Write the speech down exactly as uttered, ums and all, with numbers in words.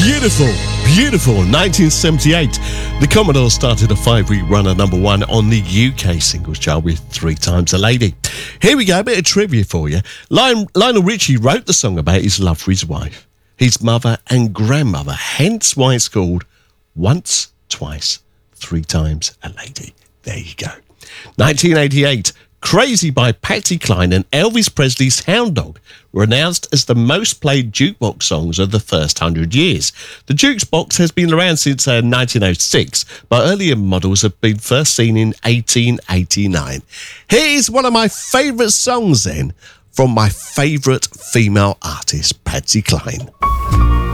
Beautiful, beautiful. nineteen seventy-eight. The Commodores started a five-week run at number one on the U K singles chart with Three Times a Lady. Here we go, a bit of trivia for you. Lion, Lionel Richie wrote the song about his love for his wife, his mother and grandmother, hence why it's called Once, Twice, Three Times a Lady. There you go. nineteen eighty-eight. Crazy by Patsy Cline and Elvis Presley's Hound Dog were announced as the most played jukebox songs of the first hundred years. The jukebox has been around since uh, nineteen oh six, but earlier models have been first seen in eighteen eighty-nine. Here's one of my favourite songs then from my favourite female artist, Patsy Cline.